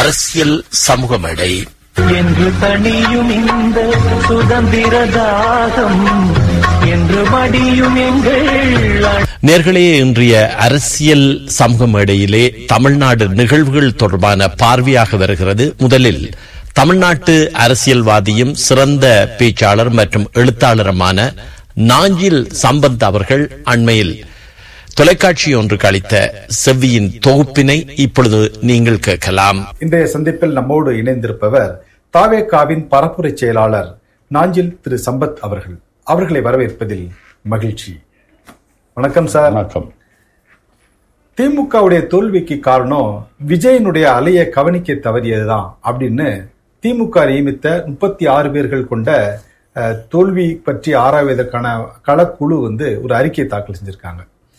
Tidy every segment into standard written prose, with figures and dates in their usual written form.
அரசியல் சமூக மேடை என்று தனியும் இந்த சுதந்திர தாகம் என்று மடியும் எங்கள் நேர்களே, இன்றைய அரசியல் சமூக மேடையிலே தமிழ்நாடு நிகழ்வுகள் தொடர்பான பார்வையாக வருகிறது. முதலில் தமிழ்நாட்டு அரசியல்வாதியும் சிறந்த பேச்சாளர் மற்றும் எழுத்தாளருமான நாஞ்சில் சம்பத் அவர்கள் அண்மையில் தொலைக்காட்சி ஒன்றுக்கு அளித்த செவ்வியின் தொகுப்பினை இப்பொழுது நீங்கள் கேட்கலாம். இன்றைய சந்திப்பில் நம்மோடு இணைந்திருப்பவர் தாவேகாவின் பரப்புரை செயலாளர் நாஞ்சில் திரு சம்பத் அவர்கள். அவர்களை வரவேற்பதில் மகிழ்ச்சி. வணக்கம் சார். வணக்கம். திமுகவுடைய தோல்விக்கு காரணம் விஜயனுடைய அலையை கவனிக்க தவறியதுதான் அப்படின்னு திமுக நியமித்த 36 பேர்கள் கொண்ட தோல்வி பற்றி ஆராய்வதற்கான களக்குழு ஒரு அறிக்கையை தாக்கல் செஞ்சிருக்காங்க.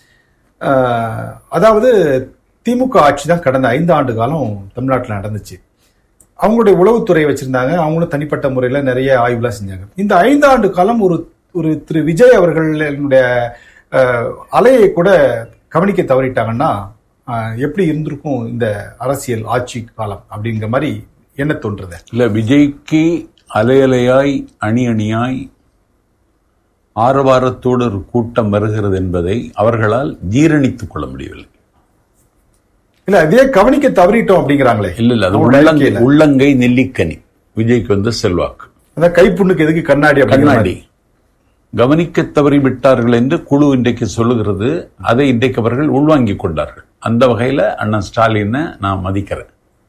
அதாவது திமுக ஆட்சி தான் கடந்த 5 ஆண்டு காலம் தமிழ்நாட்டில் நடந்துச்சு. அவங்களுடைய உளவுத்துறை வச்சிருந்தாங்க. அவங்களும் தனிப்பட்ட முறையில நிறைய ஆய்வுலாம் செஞ்சாங்க. இந்த 5 ஆண்டு காலம் ஒரு திரு விஜய் அவர்களுடைய அலையை கூட கவனிக்க தவறிட்டாங்கன்னா எப்படி இருந்திருக்கும் இந்த அரசியல் ஆட்சி காலம் அப்படிங்கிற மாதிரி என்ன தோன்றது? இல்ல, விஜய்க்கு அலையலையாய் அணி அணியாய் ஆரவாரத்தோடு ஒரு கூட்டம் வருகிறது என்பதை அவர்களால் ஜீரணித்துக் கொள்ள முடியவில்லை. இல்ல, இதே கவனிக்க தவறிட்டோம் அப்படிங்கிறாங்களே. இல்ல, அது உள்ளங்கை நெல்லிக்கனி. விஜய்க்கு செல்வாக்கு. அதான் கைப்புண்ணுக்கு எதுக்கு கண்ணாடி கவனிக்க தவறி விட்டார்கள் என்று குழு இன்றைக்கு சொல்லுகிறது. அதை இன்றைக்கு அவர்கள் உள்வாங்கிக் கொண்டார்கள். அந்த வகையில அண்ணன் ஸ்டாலினை நான் மதிக்கிறேன்.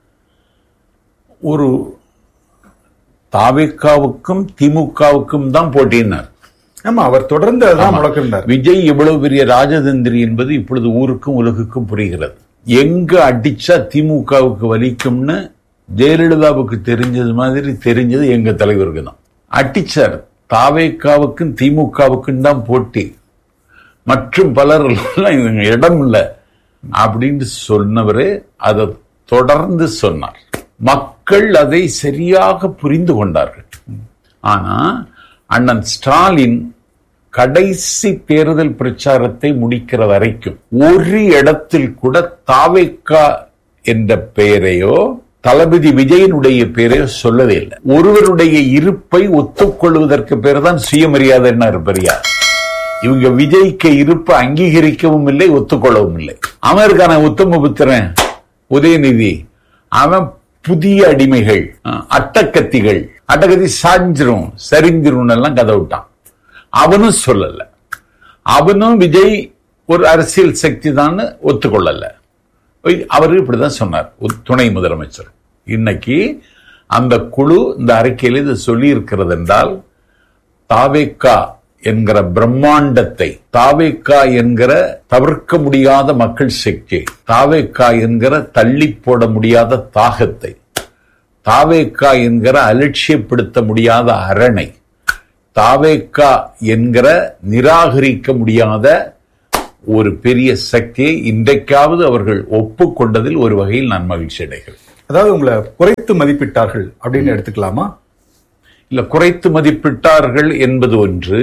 ஒரு தாவேகாவுக்கும் திமுகவுக்கும் தான் போட்டியினார். ஆமா, அவர் தொடர்ந்து அதான் முழக்கினார். விஜய் எவ்வளவு பெரிய ராஜதந்திரி என்பது இப்பொழுது ஊருக்கும் உலகுக்கும் புரிகிறது. எங்க அடிச்சா திமுகவுக்கு வலிக்கும்னு ஜெயலலிதாவுக்கு தெரிஞ்சது மாதிரி தெரிஞ்சது எங்க தலைவருக்கு தான். அடிச்சார். தாவேகாவுக்கும் திமுகவுக்கும் தான் போட்டி, மற்றும் பலர் இடம் இல்லை அப்படின்னு சொன்னவரே அதை தொடர்ந்து சொன்னார். மக்கள் அதை சரியாக புரிந்து கொண்டார்கள். ஆனா அண்ணன் ஸ்டாலின் கடைசி தேர்தல் பிரச்சாரத்தை முடிக்கிற வரைக்கும் ஒரு இடத்தில் கூட தாவேகா என்ற பெயரையோ தளபதி விஜயனுடைய பெயரையோ சொல்லவே இல்லை. ஒருவருடைய இருப்பை ஒத்துக்கொள்வதற்கு பேர் தான் சுயமரியாதை பெரியார். இவங்க விஜய்க்கு இருப்பை அங்கீகரிக்கவும் இல்லை, ஒத்துக்கொள்ளவும் இல்லை. அவருக்கான உத்தமபுத்திரன் உதயநிதி, அவன் புதிய அடிமைகள், அட்டக்கத்திகள், அட்டக்கத்தி சாஞ்சிரும் சரிஞ்சிரும் எல்லாம் கதை விட்டான். அவனும் சொல்லல. அவனும் விஜய் ஒரு அரசியல் சக்தி தான் ஒத்துக்கொள்ளல. அவரு இப்படிதான் சொன்னார், துணை முதலமைச்சர். இன்னைக்கு அந்த குழு இந்த அறிக்கையில் இது சொல்லி இருக்கிறது என்றால், தாவேகா என்கிற பிரம்மாண்டத்தை, தாவேகா என்கிற தவிர்க்க முடியாத மக்கள் சக்தியை, தாவேகா என்கிற தள்ளி போட முடியாத தாகத்தை, தாவேகா என்கிற அலட்சியப்படுத்த முடியாத அரணை, தாவேகா என்கிற நிராகரிக்க முடியாத ஒரு பெரிய சக்தியை இன்றைக்காவது அவர்கள் ஒப்புக்கொண்டதில் ஒரு வகையில் நான் மகிழ்ச்சி அடைகிறேன். அதாவது உங்களை குறைத்து மதிப்பிட்டார்கள் அப்படின்னு எடுத்துக்கலாமா? இல்ல, குறைத்து மதிப்பிட்டார்கள் என்பது ஒன்று.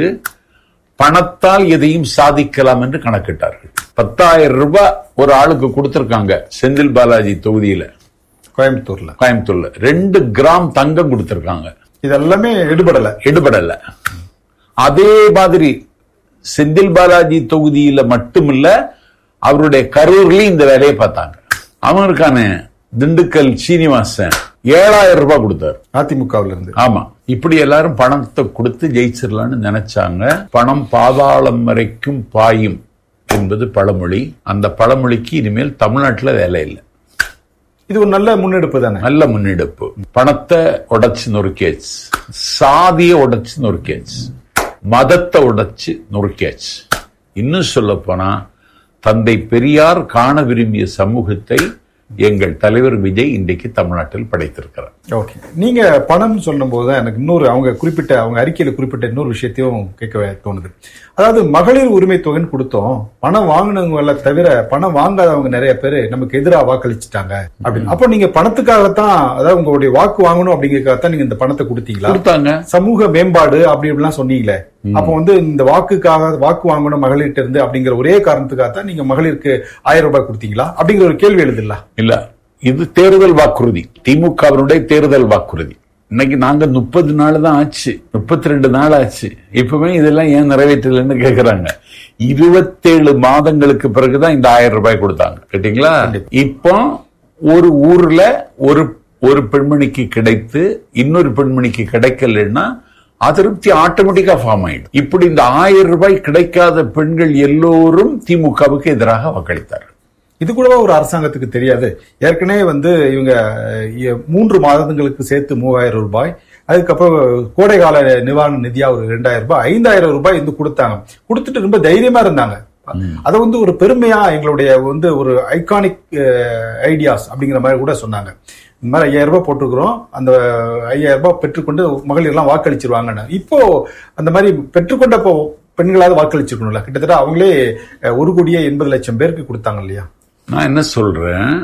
பணத்தால் எதையும் சாதிக்கலாம் என்று கணக்கிட்டார்கள். 10,000 ரூபாய் ஒரு ஆளுக்கு கொடுத்திருக்காங்க செந்தில் பாலாஜி தொகுதியில, கோயம்புத்தூர்ல 2 கிராம் தங்கம் கொடுத்திருக்காங்க. இதெல்லாமே எடுபடல. அதே மாதிரி செந்தில் பாலாஜி தொகுதியில மட்டுமில்ல, அவருடைய கரூர்லயும் இந்த வேலையை பார்த்தாங்க. அவருக்கான திண்டுக்கல் சீனிவாசன் 7,000 ரூபாய் கொடுத்தார் அதிமுகவில் இருந்து. ஆமா, இப்படி எல்லாரும் பணத்தை கொடுத்து ஜெயிச்சிடலான்னு நினைச்சாங்க. பணம் பாதாளம் வரைக்கும் பாயும் என்பது பழமொழி. அந்த பழமொழிக்கு இனிமேல் தமிழ்நாட்டில் வேலை இல்லை. இது ஒரு நல்ல முன்னெடுப்பு தானே? நல்ல முன்னெடுப்பு. பணத்தை உடைச்சு நொறுக்கியாச்சு, சாதியை உடைச்சு நொறுக்கியாச்சு, மதத்தை உடைச்சு நொறுக்கியாச்சு. இன்னும் சொல்ல போனா தந்தை பெரியார் காண விரும்பிய சமூகத்தை எங்கள் தலைவர் விஜய் இன்றைக்கு தமிழ்நாட்டில் படைத்திருக்கிறார். ஓகே, நீங்க பணம் சொல்லும் போதுதான் எனக்கு இன்னொரு அவங்க அறிக்கையில குறிப்பிட்ட இன்னொரு விஷயத்தையும் கேட்க தோணுது. அதாவது மகளிர் உரிமை தொகைன்னு கொடுத்தோம், பணம் வாங்கினவங்கள தவிர பணம் வாங்காதவங்க நிறைய பேரு நமக்கு எதிராக வாக்களிச்சுட்டாங்க அப்படின்னு. அப்போ நீங்க பணத்துக்காகத்தான், அதாவது உங்களுடைய வாக்கு வாங்கணும் அப்படிங்கறதுக்காகத்தான் நீங்க இந்த பணத்தை கொடுத்தீங்களா? சமூக மேம்பாடு அப்படி இப்படிலாம் சொன்னீங்களே, அப்போ இந்த வாக்கு வாங்கணும் மகளிர்கிட்ட இருந்து அப்படிங்கிற ஒரே காரணத்துக்காகத்தான் நீங்க மகளிருக்கு 1000 ரூபாய் கொடுத்தீங்களா அப்படிங்கிற ஒரு கேள்வி எழுதுல? இல்ல, இது தேர்தல் வாக்குறுதி, திமுகவினுடைய தேர்தல் வாக்குறுதி. இன்னைக்கு நாங்க 30 நாள் தான் ஆச்சு, 32 நாள் ஆச்சு, இப்பவே இதெல்லாம் ஏன் நிறைவேற்றலன்னு கேக்குறாங்க. 27 மாதங்களுக்கு பிறகுதான் இந்த 1000 ரூபாய் கொடுத்தாங்க. கேட்டீங்களா? இப்போ ஒரு ஊர்ல ஒரு பெண்மணிக்கு கிடைத்து இன்னொரு பெண்மணிக்கு கிடைக்கலன்னா அதிருப்தி ஆட்டோமேட்டிக்கா ஃபார்ம் ஆயிடும். இப்படி இந்த 1000 ரூபாய் கிடைக்காத பெண்கள் எல்லோரும் திமுகவுக்கு எதிராக வாக்களித்தார். இது கூட ஒரு அரசாங்கத்துக்கு தெரியாது. ஏற்கனவே இவங்க 3 மாதங்களுக்கு சேர்த்து 3000 ரூபாய், அதுக்கப்புறம் கோடைகால நிவாரண நிதியா ஒரு 2000 ரூபாய், 5000 ரூபாய் கொடுத்தாங்க. கொடுத்துட்டு ரொம்ப தைரியமா இருந்தாங்க. அதை ஒரு பெருமையா எங்களுடைய ஒரு ஐகானிக் ஐடியாஸ் அப்படிங்கிற மாதிரி கூட சொன்னாங்க. இந்த மாதிரி 5000 ரூபாய் போட்டுக்கிறோம், அந்த 5000 ரூபாய் பெற்றுக்கொண்டு மகளிர் எல்லாம் வாக்களிச்சிருவாங்கன்னு. இப்போ அந்த மாதிரி பெற்றுக்கொண்ட பெண்களாவது வாக்களிச்சிருக்கணும்ல. கிட்டத்தட்ட அவங்களே 1,80,00,000 பேருக்கு கொடுத்தாங்க இல்லையா? நான் என்ன சொல்றேன்,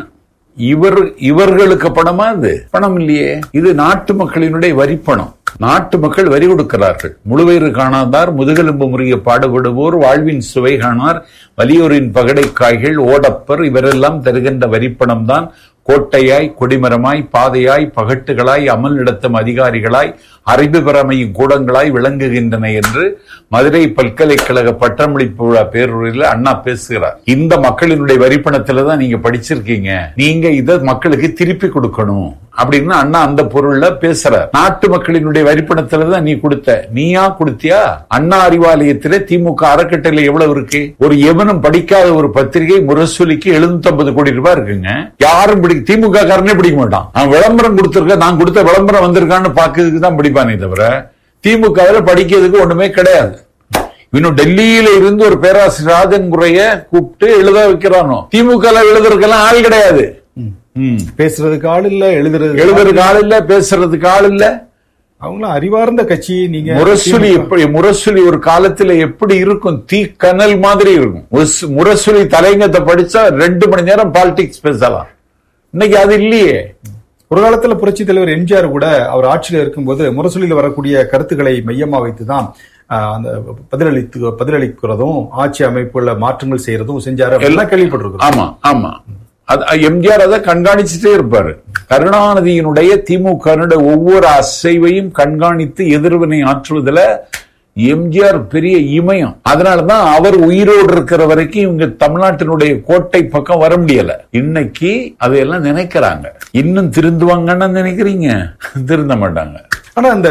இவர்களுக்கு பணமா? இது பணம் இல்லையே, இது நாட்டு மக்களினுடைய வரி பணம். நாட்டு மக்கள் வரி கொடுக்கிறார்கள். முழுவயிறு காணாதார், முதுகெலும்பு முறிய பாடுபடுவோர், வாழ்வின் சுவை காணார், வலியோரின் பகடை காய்கள், ஓடப்பர், இவரெல்லாம் தருகின்ற வரிப்பணம் தான் கோட்டையாய், கொடிமரமாய், பாதையாய், பகட்டுகளாய், அமல் நடத்தும் அதிகாரிகளாய், அறிவு பெறமையும் கூடங்களாய் விளங்குகின்றன என்று மதுரை பல்கலைக்கழக பட்டமளிப்பு விழா பேரூரில் அண்ணா பேசுகிறார். இந்த மக்களினுடைய வரிப்பணத்துல தான் நீங்க படிச்சிருக்கீங்க, நீங்க இதை மக்களுக்கு திருப்பி கொடுக்கணும் அப்படின்னு அண்ணா அந்த பொருள்ல பேசுறார். நாட்டு மக்களினுடைய வரிப்பணத்துல தான் நீ கொடுத்த. நீயா கொடுத்தியா? அண்ணா அறிவாலயத்திலே திமுக அறக்கட்டளை எவ்வளவு இருக்கு? ஒரு எவனும் படிக்காத ஒரு பத்திரிகை முரசொலிக்கு 750 கோடி ரூபாய் இருக்குங்க. யாரும் திமுக காரனே பிடிக்க மாட்டான். நான் விளம்பரம் கொடுத்திருக்க, நான் கொடுத்த விளம்பரம் வந்திருக்கான்னு பாக்கிறதுக்கு தான் பிடிப்பானே தவிர திமுக படிக்கிறதுக்கு ஒண்ணுமே கிடையாது. இன்னும் டெல்லியில இருந்து ஒரு பேராசிரியர் ராஜன் குறைய கூப்பிட்டு எழுத வைக்கிறானோ. திமுக எழுதுறதுக்கெல்லாம் ஆள் கிடையாது. பேசுறதுக்கு ஆள் இல்ல, எழுதுறதுக்கு ஆள் இல்ல, பேசுறதுக்கு ஆள் இல்ல. அவங்களும் அறிவார்ந்த கட்சி. நீங்க முரசொலி ஒரு காலத்துல எப்படி இருக்கும்? தீ கனல் மாதிரி இருக்கும். முரசொலி தலைங்கத்தை படிச்சா 2 மணி நேரம் பாலிடிக்ஸ் பேசலாம். இன்னைக்கு அது இல்லையே. ஒரு காலத்துல புரட்சி தலைவர் எம்ஜிஆர் கூட அவர் ஆட்சியில இருக்கும்போது முரசொலியில் வரக்கூடிய கருத்துக்களை மையமா வைத்துதான் அந்த பதிலளிக்கிறதும் ஆட்சி அமைப்புல மாற்றங்கள் செய்யறதும் செஞ்சாரு. எல்லாம் கேள்விப்பட்டிருக்கோம். ஆமா ஆமா, எம்ஜிஆர் அதை கண்காணிச்சுட்டே இருப்பாரு. கருணாநிதியினுடைய திமுக ஒவ்வொரு அசைவையும் கண்காணித்து எதிர்வினை ஆற்றுவதில் எம்ஜிஆர் பெரிய இமயம். அதனாலதான் அவர் உயிரோடு இருக்கிற வரைக்கும் இவங்க தமிழ்நாட்டினுடைய கோட்டை பக்கம் வர முடியல. இன்னைக்கு அதையெல்லாம் நினைக்கிறாங்க. இன்னும் திருந்துவாங்கன்னு நினைக்கிறீங்க? திருந்த மாட்டாங்க. ஆனா அந்த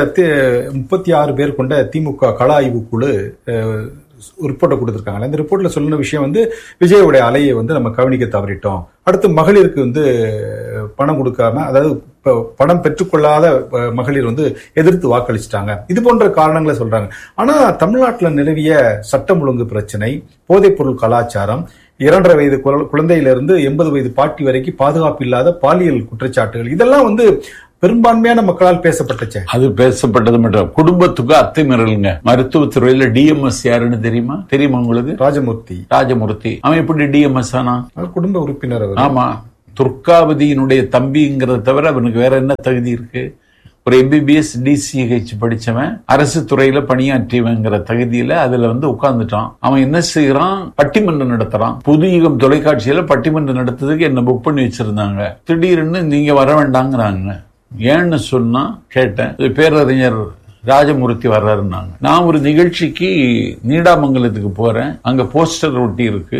36 பேர் கொண்ட திமுக கள ஆய்வு குழு ரிப்போர்ட்டை கொடுத்திருக்காங்க. இந்த ரிப்போர்ட்ல சொல்லுன விஷயம் விஜயோடைய அலையை நம்ம கவனிக்க தவறிட்டோம். அடுத்து மகளிருக்கு பணம் கொடுக்காம, அதாவது பணம் பெற்றுக்கொள்ளாத மகளிர் எதிர்த்து வாக்களிச்சிட்டாங்க. இது போன்ற காரணங்களை சொல்றாங்க. ஆனா தமிழ்நாட்டில் நிலவிய சட்டம் ஒழுங்கு பிரச்சனை, போதைப் பொருள் கலாச்சாரம், 2.5 வயது குழந்தையிலிருந்து 80 வயது பாட்டி வரைக்கும் பாதுகாப்பு இல்லாத பாலியல் குற்றச்சாட்டுகள், இதெல்லாம் பெரும்பான்மையான மக்களால் பேசப்பட்டுச்சு. அது பேசப்பட்டது மட்டும் குடும்பத்துக்கு அத்துமீறலுங்க. மருத்துவத்துறையில டிஎம்எஸ் யாருன்னு தெரியுமா உங்களுக்கு? ராஜமூர்த்தி. அவன் எப்படி டிஎம்எஸ் ஆனா? குடும்ப உறுப்பினர். ஆமா, துர்காவதியினுடைய தம்பிங்கிறத தவிர அவனுக்கு வேற என்ன தகுதி இருக்கு? ஒரு எம்பிபிஎஸ் டிசிஹெச் படிச்சவன், அரசு துறையில பணியாற்றியவங்கிற தகுதியில அதுல உட்கார்ந்துட்டான். அவன் என்ன செய்யறான்? பட்டிமன்றம் நடத்துறான். புதுயுகம் தொலைக்காட்சியில பட்டிமன்றம் நடத்துறதுக்கு என்ன புக் பண்ணி வச்சிருந்தாங்க. திடீர்னு நீங்க வர வேண்டாங்கிறாங்க. ஏன்னு சொன்னா கேட்டேன். பேரறிஞர் ராஜமூர்த்தி வர்றாருன்னாங்க. நான் ஒரு நிகழ்ச்சிக்கு நீடாமங்கலத்துக்கு போறேன். அங்க போஸ்டர் ஒட்டி இருக்கு,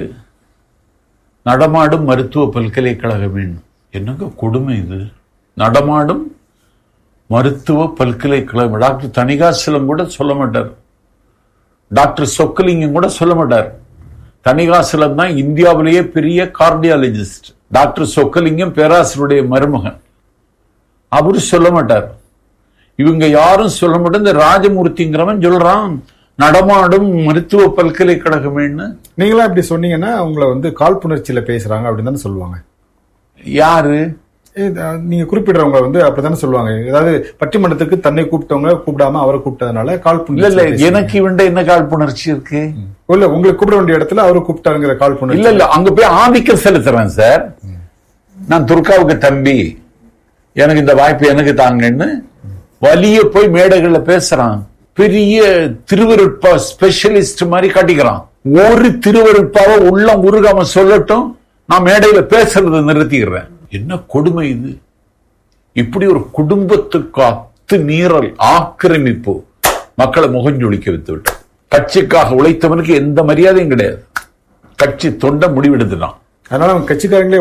நடமாடும் மருத்துவ பல்கலைக்கழகம் வேணும். என்னங்க கொடுமை இது! நடமாடும் மருத்துவ பல்கலைக்கழகம். டாக்டர் தணிகாசலம் கூட சொல்ல மாட்டார், டாக்டர் சொக்கலிங்கம் கூட சொல்ல மாட்டார். தணிகாசலம் தான் இந்தியாவிலேயே பெரிய கார்டியாலஜிஸ்ட். டாக்டர் சொக்கலிங்கம் பேராசிரியருடைய மருமகன். அவரு சொல்ல மாட்டார். இவங்க யாரும் சொல்ல மாட்டார். இந்த ராஜமூர்த்திங்கிறவன் சொல்றான் நடமாடும் மருத்துவ பல்கலைக்கழகம். நீங்களா இப்படி சொன்னீங்கன்னா உங்களை காழ்ப்புணர்ச்சியில பேசுறாங்க அப்படின்னு தானே சொல்லுவாங்க. யாரு? நீங்க குறிப்பிடுறவங்க அப்படித்தானே சொல்லுவாங்க. ஏதாவது பட்டிமன்றத்துக்கு தன்னை கூப்பிட்டவங்க கூப்பிடாம அவரை கூப்பிட்டதுனால காழ்ப்புணர்ச்சி. இல்ல, எனக்கு இவன்ட என்ன காழ்ப்புணர்ச்சி இருக்கு? இல்ல, உங்களை கூப்பிட வேண்டிய இடத்துல அவரை கூப்பிட்டாங்கிற காழ்ப்புணர்ச்சி. இல்ல இல்ல, அங்க போய் ஆதிக்கம் செலுத்துறேன் சார். நான் துர்காவுக்கு தம்பி, எனக்கு இந்த வாய்ப்பு எனக்கு தாங்கன்னு வலிய போய் மேடைகள்ல பேசுறான். பெரிய திருவருட்பா ஸ்பெஷலிஸ்ட் மாதிரி காட்டிக்கிறான். ஒரு திருவருட்பாவை உள்ளம் உருகாம சொல்லட்டும், நான் மேடையில பேசுறதை நிறுத்திக்கிறேன். என்ன கொடுமை இது! இப்படி ஒரு குடும்பத்துக்கு அத்துமீறல், ஆக்கிரமிப்பு மக்களை முகஞ்சொலிக்க வைத்து விட்டார். கட்சிக்காக உழைத்தவனுக்கு எந்த மரியாதையும் கிடையாது. கட்சி தொண்டை முடிவெடுத்துட்டான். அதனால அவங்க கட்சிக்காரங்களே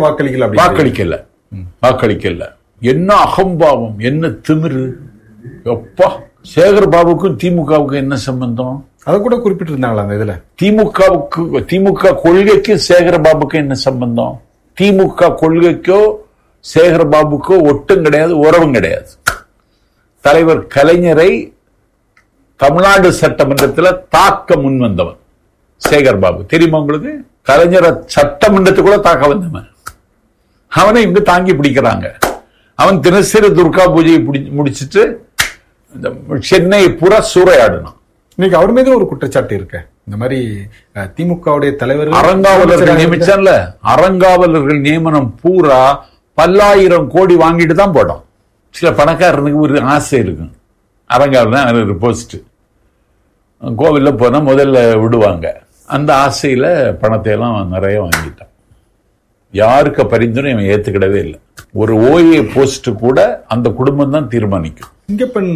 வாக்களிக்கல. என்ன அகம்பாவம், என்ன திமிரு! எப்பா, சேகர் பாபுக்கும் திமுகவுக்கும் என்ன சம்பந்தம்? அதை கூட குறிப்பிட்டு இருந்தாங்களா அந்த இதுல? திமுக கொள்கைக்கு சேகர் பாபுக்கு என்ன சம்பந்தம்? திமுக கொள்கைக்கோ சேகர் பாபுக்கோ ஒட்டும் கிடையாது, உறவும் கிடையாது. தலைவர் கலைஞரை தமிழ்நாடு சட்டமன்றத்தில் தாக்க முன் வந்தவன் சேகர் பாபு. தெரியுமா உங்களுக்கு? கலைஞரை சட்டமன்றத்துக்குள்ள தாக்க வந்தவன். அவனை இங்க தாங்கி பிடிக்கிறாங்க. அவன் தினசரி துர்கா பூஜையை முடிச்சிட்டு சென்னை புற சூறையாடினான். இன்னைக்கு அவர் மீது ஒரு குற்றச்சாட்டு இருக்கு. இந்த மாதிரி திமுகவுடைய தலைவர் அறங்காவலர்கள் நியமிச்சான்ல, அறங்காவலர்கள் நியமனம் பூரா பல்லாயிரம் கோடி வாங்கிட்டு தான் போட்டோம். சில பணக்காரனுக்கு ஒரு ஆசை இருக்கும், அறங்காவலர் ஒரு போஸ்ட் கோவில்ல போனா முதல்ல விடுவாங்க. அந்த ஆசையில பணத்தை எல்லாம் நிறைய வாங்கிட்டான். யாருக்கு பரிந்துரை அவன் ஏத்துக்கிடவே இல்லை. ஒரு ஓஏ போஸ்ட் கூட அந்த குடும்பம் தான் தீர்மானிக்கும். சிங்கப்பெண்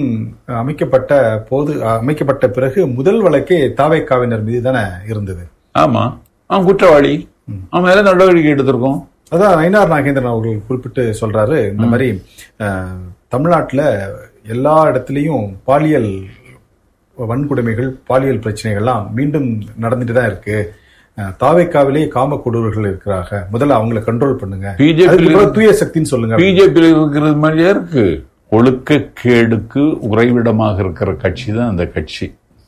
அமைக்கப்பட்ட பிறகு முதல் வழக்கே தாவேக்காவினர் மீது தானே இருந்தது. ஆமா, அவன் குற்றவாளி, அவன் மேல நடவடிக்கை எடுத்திருக்கோம். அதான் நயினார் நாகேந்திரன் அவர்கள் குறிப்பிட்டு சொல்றாரு, இந்த மாதிரி தமிழ்நாட்டில் எல்லா இடத்துலையும் பாலியல் வன்கொடுமைகள், பாலியல் பிரச்சனைகள்லாம் மீண்டும் நடந்துட்டு தான் இருக்கு. தாவேக்காவிலே காம கொடூரர்கள் இருக்கிறாங்க, முதல்ல அவங்களை கண்ட்ரோல் பண்ணுங்க. தூய சக்தின்னு சொல்லுங்க. பிஜேபி இருக்கிறது மாதிரியா இருக்கு. ஒழுக்கக்கேடுக்கு உறைவிடமாக இருக்கிற கட்சி தான் அந்த கட்சி.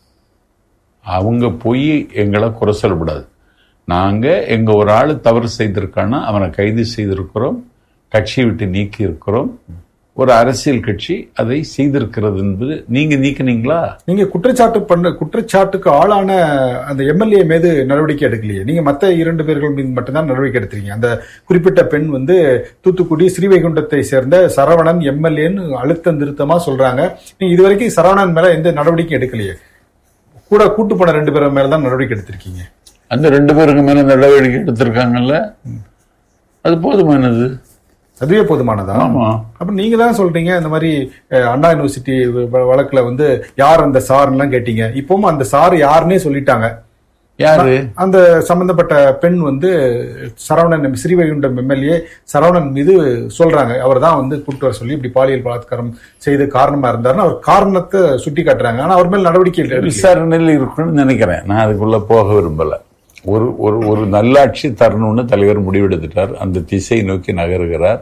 அவங்க போய் எங்களை குறை சொல்லக்கூடாது. நாங்க எங்க ஒரு ஆள் தவறு செய்திருக்கானா அவனை கைது செய்திருக்கிறோம், கட்சியை விட்டு நீக்கி இருக்கிறோம். ஒரு அரசியல் கட்சி அதை செய்திருக்கிறது என்பது நீங்க நீக்கினீங்களா? நீங்க குற்றச்சாட்டுக்கு ஆளான அந்த எம்எல்ஏ மீது நடவடிக்கை எடுக்கலையே. நீங்க மற்ற 2 பேர்கள் மீது மட்டும்தான் நடவடிக்கை எடுத்துறீங்க. அந்த குறிப்பிட்ட பெண் தூத்துக்குடி ஸ்ரீவைகுண்டத்தை சேர்ந்த சரவணன் எம்எல்ஏன்னு அழுத்தம் திருத்தமா சொல்றாங்க. நீங்க இதுவரைக்கும் சரவணன் மேல எந்த நடவடிக்கை எடுக்கலையே. கூட்டு போன 2 பேர் மேலதான் நடவடிக்கை எடுத்திருக்கீங்க. அந்த 2 பேருக்கு மேல நடவடிக்கை எடுத்திருக்காங்கல்ல, அது போதுமானது. அதுவே போதுமானதா? அப்ப நீங்க தான் சொல்றீங்க இந்த மாதிரி அண்ணா யூனிவர்சிட்டி வழக்குல யார் அந்த சார்லாம் கேட்டீங்க. இப்பவும் அந்த சார் யாருன்னே சொல்லிட்டாங்க. யாரு? அந்த சம்பந்தப்பட்ட பெண் சரவணன், ஸ்ரீவைகுண்டம் எம்எல்ஏ சரவணன் மீது சொல்றாங்க. அவர் தான் கூட்டு வர சொல்லி இப்படி பாலியல் பலாத்காரம் செய்து காரணமா இருந்தாருன்னு அவர் காரணத்தை சுட்டி காட்டுறாங்க. ஆனா அவர் மேல் நடவடிக்கை விசாரணையில் இருக்குன்னு நினைக்கிறேன். நான் அதுக்குள்ள போக விரும்பல. ஒரு நல்லாட்சி தரணும்னு தலைவர் முடிவெடுத்துட்டார். அந்த திசை நோக்கி நகருகிறார்.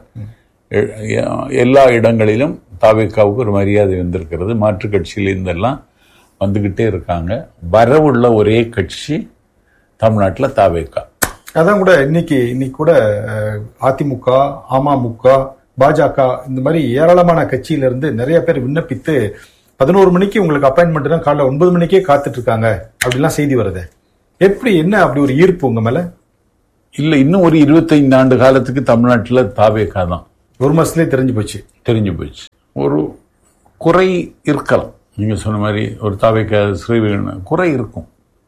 எல்லா இடங்களிலும் தாவேக்காவுக்கு ஒரு மரியாதை வந்திருக்கிறது. மாற்றுக் கட்சியில இருந்தெல்லாம் வந்துகிட்டே இருக்காங்க. வரவுள்ள ஒரே கட்சி தமிழ்நாட்டில் தாவேக்கா. அதான் கூட இன்னைக்கு கூட அதிமுக, அமமுக, பாஜக இந்த மாதிரி ஏராளமான கட்சியில இருந்து நிறைய பேர் விண்ணப்பித்து 11 மணிக்கு உங்களுக்கு அப்பாயின்மெண்ட் தான் காலைல 9 மணிக்கே காத்துட்டு இருக்காங்க அப்படிலாம் செய்தி வருது. எப்படி, என்ன அப்படி ஒரு ஈர்ப்பு உங்க மேல? இல்ல, இன்னும் ஒரு 25 ஆண்டு காலத்துக்கு தமிழ்நாட்டில் தாவேக்கா தான். ஒரு மாசத்துலயே தெரிஞ்சு போச்சு. ஒரு குறை இருக்கலாம். நீங்க சொன்ன மாதிரி ஒரு தாவேக்கா ஸ்ரீவைகுண்டம் குறை இருக்கும்.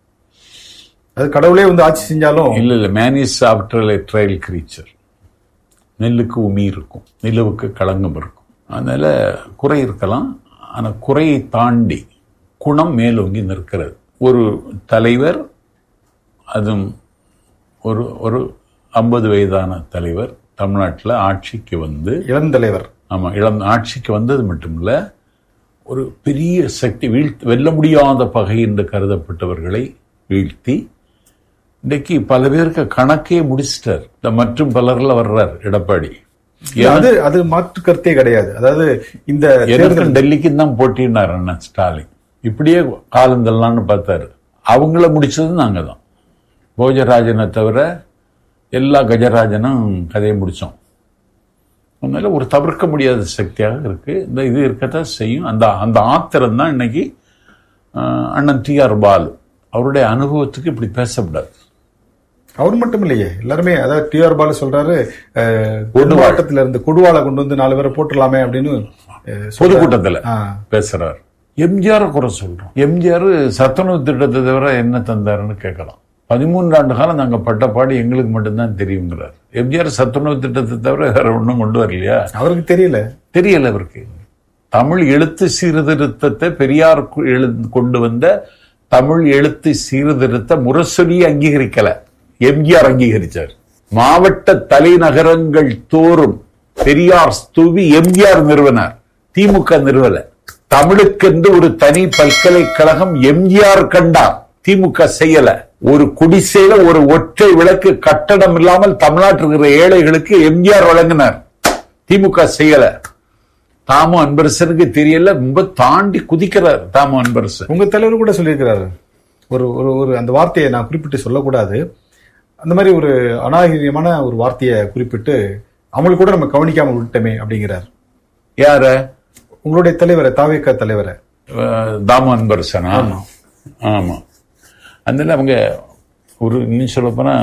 அது கடவுளே ஆட்சி செஞ்சாலும் இல்ல man is after a trial creature. நெல்லுக்கு உமி இருக்கும், நிலவுக்கு களங்கம் இருக்கும். அதனால குறை இருக்கலாம். ஆனா குறையை தாண்டி குணம் மேலோங்கி நிற்கிறது. ஒரு தலைவர், அதுவும் ஒரு 50 வயதான தலைவர் தமிழ்நாட்டில் ஆட்சிக்கு இளந்தலைவர். ஆமா, ஆட்சிக்கு வந்தது மட்டும் இல்ல, ஒரு பெரிய சக்தி வெல்ல முடியாத பகை என்று கருதப்பட்டவர்களை வீழ்த்தி இன்றைக்கு பல பேருக்கு கணக்கே முடிச்சிட்டார். மற்றும் பலர்ல வர்றார் எடப்பாடி. அது மாற்று கருத்தே கிடையாது. அதாவது இந்த டெல்லிக்கு தான் போட்டினார் அண்ணன் ஸ்டாலின். இப்படியே காலந்தெல்லாம்னு பார்த்தாரு. அவங்கள முடிச்சது நாங்க தான். போஜராஜனை தவிர எல்லா கஜராஜனும் கதையை முடிச்சோம். அதனால ஒரு தவிர்க்க முடியாத சக்தியாக இருக்கு. இந்த இது இருக்கத்தான் செய்யும். அந்த ஆத்திரம் தான் இன்னைக்கு அண்ணன் TR பாலு அவருடைய அனுபவத்துக்கு இப்படி பேசக்கூடாது. அவர் மட்டும் இல்லையே, எல்லாருமே. அதாவது TR பாலு சொல்றாரு, கொடுவாட்டத்துல இருந்து கொடுவாளை கொண்டு 4 பேரை போட்டுடலாமே அப்படின்னு பொதுக்கூட்டத்துல பேசுறாரு. எம்ஜிஆர் குறை சொல்றோம். எம்ஜிஆர் சத்துணவு திட்டத்தை தவிர என்ன தந்தாருன்னு கேட்கலாம். 13 ஆண்டு காலம் நாங்க பட்ட பாடு எங்களுக்கு மட்டும்தான் தெரியுங்கிறார். எம்ஜிஆர் சத்துணவு திட்டத்தை தவிர வேற ஒன்றும் கொண்டு வரலையா? அவருக்கு தெரியல அவருக்கு. தமிழ் எழுத்து சீர்திருத்தத்தை பெரியார் கொண்டு வந்த தமிழ் எழுத்து சீர்திருத்த முரசொலி அங்கீகரிக்கல, எம்ஜிஆர் அங்கீகரிச்சார். மாவட்ட தலைநகரங்கள் தோறும் பெரியார் ஸ்தூபி எம்ஜிஆர் நிறுவனார், திமுக நிறுவல. தமிழுக்கென்று ஒரு தனி பல்கலைக்கழகம் எம்ஜிஆர் கண்டார், திமுக செய்யல. ஒரு குடிசையில ஒரு ஒற்றை விளக்கு கட்டடம் இல்லாமல் தமிழ்நாட்டில் இருக்கிற ஏழைகளுக்கு எம்ஜிஆர் வழங்கினார், திமுக செய்யல. தாமு அன்பரசனுக்கு தெரியல, ரொம்ப தாண்டி குதிக்கிறார் தாமு அன்பரசன். உங்க தலைவர் கூட சொல்லியிருக்கிறாரு, ஒரு அந்த வார்த்தையை நான் குறிப்பிட்டு சொல்லக்கூடாது, அந்த மாதிரி ஒரு அநாகரிகமான ஒரு வார்த்தையை குறிப்பிட்டு அவங்களுக்கு கூட நம்ம கவனிக்காம விட்டமே அப்படிங்கிறார். யார? உங்களுடைய தலைவரை, தாவேக தலைவரை, தாமு அன்பரசனா? ஆமா. அதனால அவங்க ஒரு இன்னும் சொல்ல போனா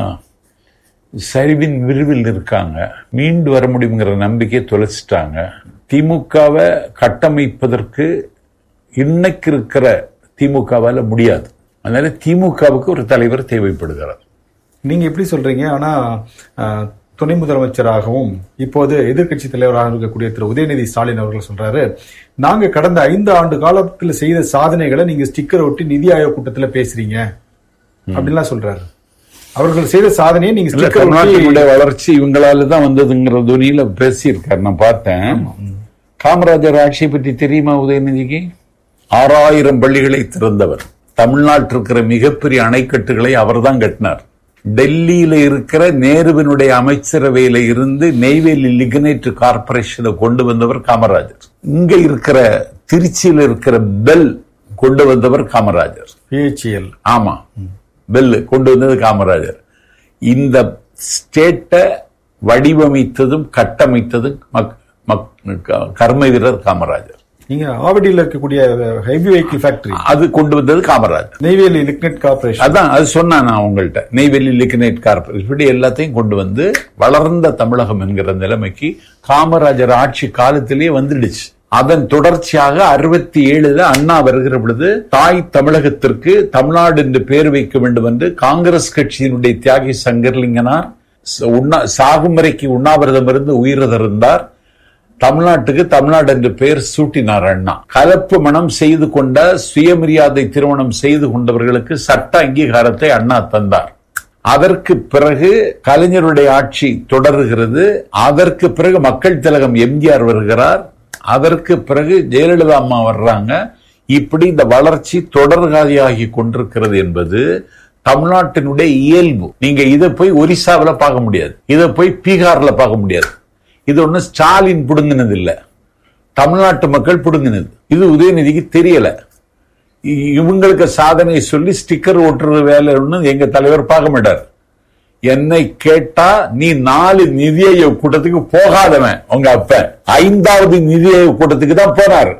சரிவின் விரிவில் இருக்காங்க, மீண்டு வர முடியுங்கிற நம்பிக்கையை தொலைச்சிட்டாங்க. திமுகவை கட்டமைப்பதற்கு இன்னைக்கு இருக்கிற திமுகவால முடியாது. அதனால திமுகவுக்கு ஒரு தலைவர் தேவைப்படுகிறார். நீங்க எப்படி சொல்றீங்க? ஆனா துணை முதலமைச்சராகவும் இப்போது எதிர்கட்சி தலைவராக இருக்கக்கூடிய திரு உதயநிதி ஸ்டாலின் அவர்கள் சொல்றாரு, நாங்க கடந்த 5 ஆண்டு காலத்துல செய்த சாதனைகளை நீங்க ஸ்டிக்கர் ஒட்டி நிதி ஆயோக் கூட்டத்துல பேசுறீங்க அப்படின்லாம் சொல்றாரு. அவர்கள் செய்த சாதனையை நீங்க ஸ்டிக்கர் ஒட்டி வளர்ச்சி இவங்களால தான் வந்ததுங்கிற துணியில பேசியிருக்காரு, நான் பார்த்தேன். காமராஜர் ஆட்சியை பற்றி தெரியுமா உதயநிதிக்கு? 6000 பள்ளிகளை திறந்தவர். தமிழ்நாட்டில் இருக்கிற மிகப்பெரிய அணைக்கட்டுகளை அவர் தான் கட்டினார். டெல்லியில இருக்கிற நேருவினுடைய அமைச்சரவையில இருந்து நெய்வேலி லிக்னைட் கார்பரேஷனை கொண்டு வந்தவர் காமராஜர். இங்க இருக்கிற திருச்சியில இருக்கிற பெல் கொண்டு வந்தவர் காமராஜர். PHL. ஆமா, பெல் கொண்டு வந்தது காமராஜர். இந்த ஸ்டேட்டை வடிவமைத்ததும் கட்டமைத்ததும் கர்ம வீரர் காமராஜர். நீங்க ஆவடியில் இருக்கக்கூடிய ஹெவி வெஹிக்கிள் ஃபேக்டரி அது கொண்டு வந்தது காமராஜர். நெய்வேலி லிக்னைட் கார்பரேஷன், அதான் அது சொன்னேன் நான் உங்கள்கிட்ட. நெய்வேலி லிக்னைட் கார்பரேஷன் இப்படி எல்லாத்தையும் கொண்டு வந்து வளர்ந்த தமிழகம் என்கிற நிலைமைக்கு காமராஜர் ஆட்சி காலத்திலேயே வந்துடுச்சு. அதன் தொடர்ச்சியாக 67 அண்ணா வருகிற பொழுது தாய் தமிழகத்திற்கு தமிழ்நாடு என்று பெயர் வைக்க வேண்டும் என்று காங்கிரஸ் கட்சியினுடைய தியாகி சங்கர்லிங்கனார் சாகும் வரைக்கு உண்ணாவிரதம் இருந்து உயிரிழந்தார். தமிழ்நாட்டுக்கு தமிழ்நாடு என்று பெயர் சூட்டினார் அண்ணா. கலப்பு மனம் செய்து கொண்ட சுயமரியாதை திருமணம் செய்து கொண்டவர்களுக்கு சட்ட அங்கீகாரத்தை அண்ணா தந்தார். அதற்கு பிறகு கலைஞருடைய ஆட்சி தொடர்கிறது. அதற்கு பிறகு மக்கள் திலகம் எம்ஜிஆர் வருகிறார். அதற்கு பிறகு ஜெயலலிதா அம்மா வர்றாங்க. இப்படி இந்த வளர்ச்சி தொடர்காதியாகி கொண்டிருக்கிறது என்பது தமிழ்நாட்டினுடைய இயல்பு. நீங்க இதை போய் ஒரிசாவில பார்க்க முடியாது, இதை போய் பீகார்ல பார்க்க முடியாது. இது ஒண்ணு ஸ்டாலின் புடுங்கினது இல்ல, தமிழ்நாட்டு மக்கள் புடுங்கினது. இது உதயநிதிக்கு தெரியல. இவங்களுக்கு சாதனை சொல்லி ஸ்டிக்கர் ஓட்டுறது வேலை ஒண்ணு எங்க தலைவர் பார்க்க மாட்டார். என்னை கேட்டா நீ 4 நிதி ஆயோக் கூட்டத்துக்கு போகாதவன் உங்க அப்ப 5வது நிதி ஆயோக் கூட்டத்துக்கு தான் போனார்.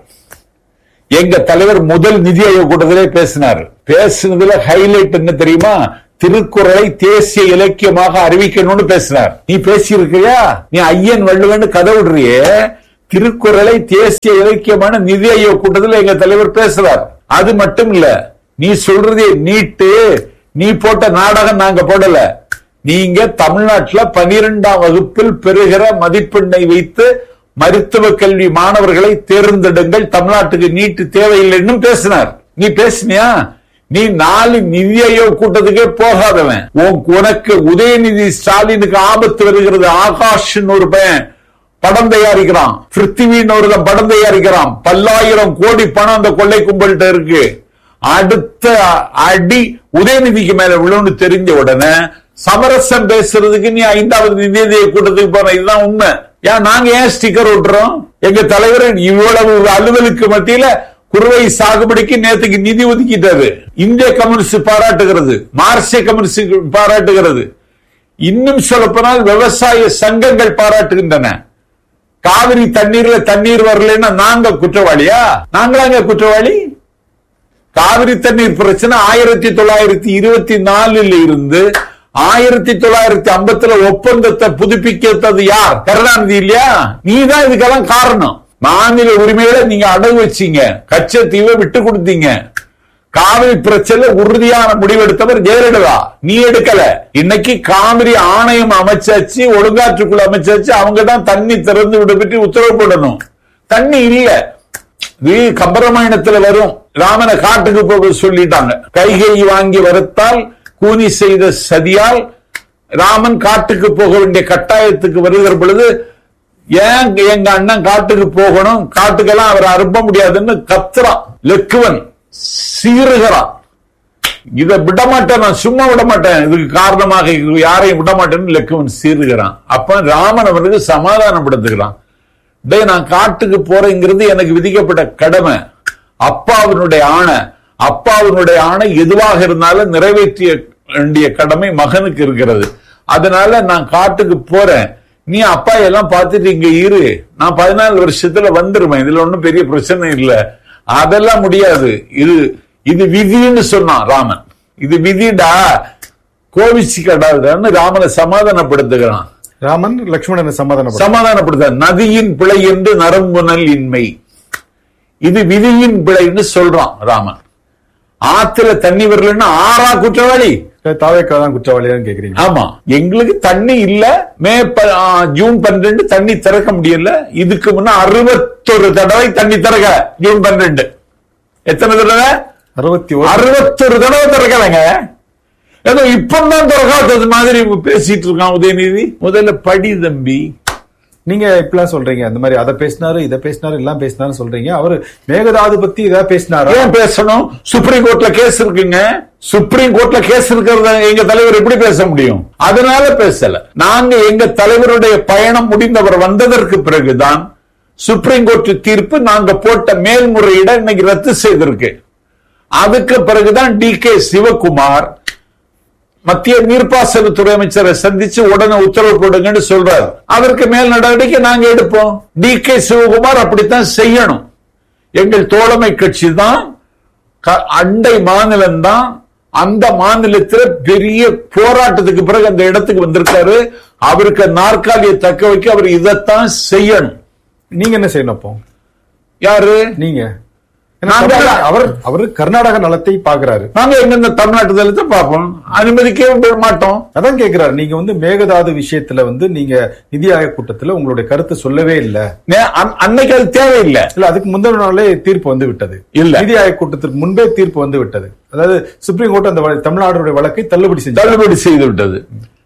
எங்க தலைவர் முதல் நிதி ஆயோக் கூட்டத்திலே பேசினார். பேசினதுல ஹைலைட் என்ன தெரியுமா? திருக்குறளை தேசிய இலக்கியமாக அறிவிக்கணும்னு பேசினார். நீ பேசியிருக்கியா? நீ ஐயன் வள்ளுவன் கதை விடுறியே. திருக்குறளை தேசிய இலக்கியமான நிதி ஆயோக் கூட்டத்தில் எங்க தலைவர் பேசுறார். அது மட்டும் இல்ல, நீ சொல்றதே நீட்டு, நீ போட்ட நாடகம் நாங்க போடல. நீங்க தமிழ்நாட்டில் 12ஆம் வகுப்பில் பெறுகிற மதிப்பெண்ணை வைத்து மருத்துவ கல்வி மாணவர்களை தேர்ந்தெடுங்கள், தமிழ்நாட்டுக்கு நீட்டு தேவையில்லைன்னு பேசினார். நீ பேசினியா? நீ 4 நிதி ஆயோக் கூட்டத்துக்கே போகாதவன். உனக்கு உதயநிதி ஸ்டாலினுக்கு ஆபத்து வருகிறது. ஆகாஷ் ஒரு பையன் படம் தயாரிக்கிறான், பிருத்திவின்னு ஒரு படம் தயாரிக்கிறான். 10,000 கோடி பணம் அந்த கொள்ளை கும்பல்கிட்ட இருக்கு. அடுத்த அடி உதயநிதிக்கு மேல விழுன்னு தெரிஞ்ச உடனே சமரசம் பேசுறதுக்கு நீ 5வது நிதி ஆயோக் கூட்டத்துக்கு போற. இதுதான் உண்மை. நாங்க ஏன் ஸ்டிக்கர் ஓட்டுறோம்? எங்க தலைவர் இவ்வளவு அலுவலுக்கு மத்தியில குறுவை சாகுபடிக்கு நேற்றுக்கு நிதி ஒதுக்கிட்டாரு. இந்திய கம்யூனிஸ்ட் பாராட்டுகிறது, மார்க்சிய கம்யூனிஸ்ட் பாராட்டுகிறது, இன்னும் சொல்லப்போனால் விவசாய சங்கங்கள் பாராட்டுகின்றன. காவிரி தண்ணீர்ல தண்ணீர் வரலன்னா நாங்க குற்றவாளியா? நாங்களாங்க குற்றவாளி. காவிரி தண்ணீர் பிரச்சனை 1924 இருந்து 1950 ஒப்பந்தத்தை புதுப்பிக்கிறது யார்? கருணாநிதி இல்லையா? நீதான் இதுக்கெல்லாம் காரணம். மாநில உரிமைகளை நீங்க அடகு வச்சீங்க, கச்சத்தீவை விட்டு கொடுத்தீங்க. காவிரி பிரச்சனை உறுதியான முடிவெடுத்தவர் ஜெயலலிதா. நீ எடுக்கல. இன்னைக்கு காவிரி ஆணையம் அமைச்சாச்சு, ஒழுங்காற்றுக்குள்ள அமைச்சாச்சு. அவங்க தான் தண்ணி திறந்து விட பற்றி உத்தரவு போடணும். தண்ணி இல்ல. இது கம்பராமாயணத்துல வரும். ராமனை காட்டுக்கு போக சொல்லிட்டாங்க. கைகை வாங்கி வருத்தால் கூனி செய்த சதியால் ராமன் காட்டுக்கு போக வேண்டிய கட்டாயத்துக்கு வருகிற பொழுது, ஏன் எங்க அண்ணன் காட்டுக்கு போகணும், காட்டுக்கெல்லாம் அவரை அனுப்ப முடியாதுன்னு கத்துறான். லக்குவன் சீறுகிறான். இதை விடமாட்டேன், நான் சும்மா விட மாட்டேன், இதுக்கு காரணமாக யாரையும் விட மாட்டேன்னு லக்குவன் சீறுகிறான். அப்ப ராமன் அவருக்கு சமாதானப்படுத்துகிறான். டே, நான் காட்டுக்கு போறேங்கிறது எனக்கு விதிக்கப்பட்ட கடமை, அப்பாவினுடைய ஆணை. அப்பாவினுடைய ஆணை எதுவாக இருந்தாலும் நிறைவேற்றிய வேண்டிய கடமை மகனுக்கு இருக்கிறது. அதனால நான் காட்டுக்கு போறேன், நீ அப்பா எல்லாம் பார்த்துட்டு இங்க இரு, நான் 14 வருஷத்துல வந்துருவேன், இதுல ஒன்னும் பெரிய பிரச்சனை இல்ல. அதெல்லாம் முடியாது, இது விதின்னு சொன்னான் ராமன். இது விதிடா, கோவிச்சுக்கடான்னு ராமனை சமாதானப்படுத்துகிறான். ராமன் லட்சுமணனை சமாதானப்படுத்த நதியின் பிழை என்று நரம்புணல் இன்மை, இது விதியின் பிழைன்னு சொல்றான் ராமன். ஆத்துல தண்ணி வரலன்னா ஆறா குற்றவாளி, தாவேக்காதான் குற்றவாளியான்னு கேக்குறீங்க? ஆமா, எங்களுக்கு தண்ணி இல்ல. ஜூன் 12 தண்ணி திறக்க முடியல. இதுக்கு முன்ன 61 தடவை தண்ணி திறக்க. ஜூன் 12 எத்தனை தடவை? 61 தடவை திறக்கலைங்க. ஏதோ இப்பதான் திறக்காதது மாதிரி பேசிட்டு இருக்கான் உதயநிதி. முதல்ல படி தம்பி. நீங்க இப்பெல்லாம் சொல்றீங்க, அந்த மாதிரி அதை பேசினாரு இதை பேசினாரு எல்லாம் பேசினாரு சொல்றீங்க. அவரு மேகதாது பத்தி இதை பேசினாரு. ஏன் பேசணும்? சுப்ரீம் கோர்ட்ல கேஸ் இருக்குங்க. சுப்ரீம் கோர்ட்ல கேஸ் இருக்கிறத எங்க தலைவர் எப்படி பேச முடியும்? அதனால பேசல. நாங்க எங்க தலைவருடைய பயணம் முடிந்தவர் வந்ததற்கு பிறகுதான் சுப்ரீம் கோர்ட் தீர்ப்பு நாங்க போட்ட மேல்முறையீட இன்னைக்கு ரத்து செய்திருக்கு. அதுக்கு பிறகுதான் டி.கே. சிவகுமார் மத்திய நீர்ப்பாசனத்துறை அமைச்சரை சந்திச்சு உடனே உத்தரவு போடுங்கன்னு சொல்றாரு. அதற்கு மேல் நடவடிக்கை நாங்க எடுப்போம். டி.கே. சிவகுமார் அப்படித்தான் செய்யணும். எங்கள் தோழமை கட்சி தான், அண்டை மாநிலம் தான். அந்த மாநிலத்தில் பெரிய போராட்டத்துக்கு பிறகு அந்த இடத்துக்கு வந்திருக்காரு. அவருக்கு நாற்காலியை தக்க வைக்க அவர் இதைத்தான் செய்யணும். நீங்க என்ன செய்யணும் அப்போ? யாரு? நீங்க. அவர் கர்நாடக நலத்தை பாக்குறாரு, நாங்க எங்க தமிழ்நாட்டு நலத்தை பார்ப்போம். அனுமதிக்கவே மாட்டோம். அதான் கேட்கிறாரு. நீங்க மேகதாது விஷயத்துல நீங்க நிதி ஆயோக் கூட்டத்துல உங்களுடைய கருத்து சொல்லவே இல்ல. அன்னைக்கு அது தேவையில்லை. இல்ல, அதுக்கு முந்தின நாளே தீர்ப்பு வந்து விட்டது. இல்ல, நிதி ஆயோக் கூட்டத்திற்கு முன்பே தீர்ப்பு வந்து விட்டது. அதாவது சுப்ரீம் கோர்ட் அந்த தமிழ்நாடுடைய வழக்கை தள்ளுபடி செய்து விட்டது.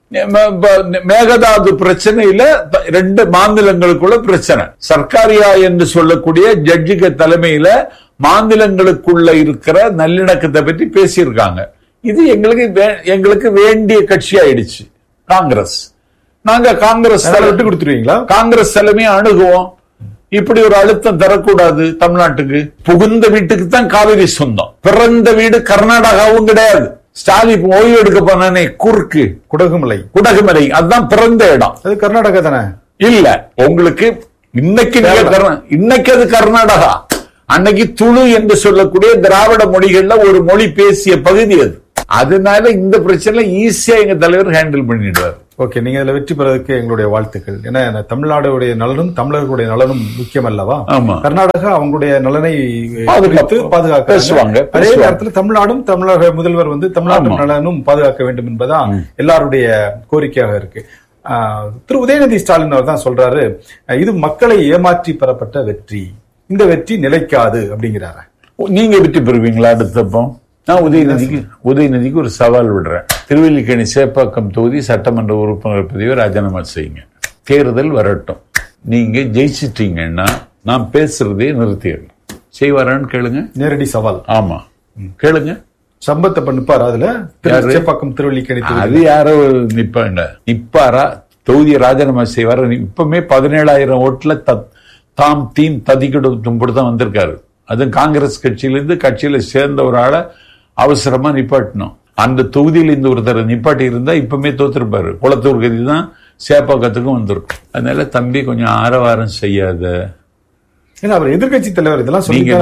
மேகதாது பிரச்சனையில 2 மாநிலங்களுக்குள்ள பிரச்சனை. சர்க்காரியா என்று சொல்லக்கூடிய ஜட்ஜுக்கு தலைமையில மாநிலங்களுக்குள்ள இருக்கிற நல்லிணக்கத்தை பற்றி பேசியிருக்காங்க. இது எங்களுக்கு வேண்டிய கட்சி ஆயிடுச்சு காங்கிரஸ். நாங்க காங்கிரஸ் விட்டு கொடுத்துருவீங்களா? காங்கிரஸ் தலைமையை அணுகுவோம். இப்படி ஒரு அழுத்தம் தரக்கூடாது தமிழ்நாட்டுக்கு. புகுந்த வீட்டுக்கு தான் காவிரி சொந்தம், பிறந்த வீடு கர்நாடகாவும் கிடையாது. ஸ்டாலின் ஓய்வு எடுக்க போனானே கூர்க்கு குடகுமலை அதுதான் பிறந்த இடம். அது கர்நாடகா தானே? இல்ல, உங்களுக்கு இன்னைக்கு அது கர்நாடகா. அன்னைக்கு துளு என்று சொல்லக்கூடிய திராவிட மொழிகள்ல ஒரு மொழி பேசிய பகுதி அது. அதனால இந்த பிரச்சனை ஈஸியா எங்க தலைவர் ஹேண்டில் பண்ணிடுவார். ஓகே, நீங்க இதுல வெற்றி பெறதுக்கு எங்களுடைய வாழ்த்துக்கள். ஏன்னா தமிழ்நாடுடைய நலனும் தமிழர்களுடைய நலனும் முக்கியம் அல்லவா? கர்நாடகா அவங்களுடைய நலனை பாதுகாக்க பேசுவாங்க. அதே நேரத்தில் தமிழ்நாடும் தமிழக முதல்வர் தமிழ்நாட்டு நலனும் பாதுகாக்க வேண்டும் என்பதான் எல்லாருடைய கோரிக்கையாக இருக்கு. திரு உதயநிதி ஸ்டாலின் அவர் தான் சொல்றாரு, இது மக்களை ஏமாற்றி பெறப்பட்ட வெற்றி, இந்த வெற்றி நிலைக்காது அப்படிங்கிறாரு. நீங்க வெற்றி பெறுவீங்களா? அடுத்தப்போ நான் உதயநிதிக்கு ஒரு சவால் விடுறேன். திருவல்லிக்கேணி சேப்பாக்கம் தொகுதி சட்டமன்ற உறுப்பினர் பதவியை ராஜினாமா செய்யுங்க. தேர்தல் வரட்டும். நீங்க ஜெயிச்சிட்டீங்கன்னா நான் பேசுறதே நிறுத்திடணும். செய்வாரான்னு கேளுங்க. நேரடி சவால். ஆமா, கேளுங்க. சம்பத்தை பண்ணிப்பாரா? அதுல சேப்பாக்கம் திருவல்லிக்கேணி அது யாரோ நிப்பாரா? தொகுதியை ராஜினாமா செய்வாரா? இப்பவுமே 17,000 ஓட்டுல தாம் தீம் ததிக்கிடும் தான் வந்திருக்காரு. அது காங்கிரஸ் கட்சியிலிருந்து கட்சியில சேர்ந்த ஒரு ஆளை அவசரமா நிப்பாட்டணும். அந்த தொகுதியில் இந்த ஒருத்தர் நிப்பாட்டி இருந்தா இப்பவுமே தோத்திருப்பாரு. குளத்தூர் கதி தான் சேப்பாக்கத்துக்கும் வந்திருக்கும். அதனால தம்பி கொஞ்சம் ஆரவாரம் செய்யாத. எதிர்கட்சி தலைவர் இதெல்லாம் நீங்க